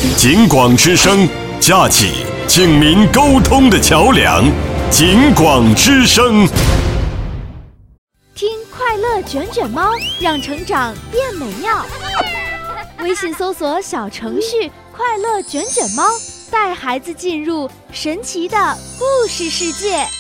警广之声，架起警民沟通的桥梁。警广之声， 听快乐卷卷猫，让成长变美妙。微信搜索小程序“快乐卷卷猫”，带孩子进入神奇的故事世界。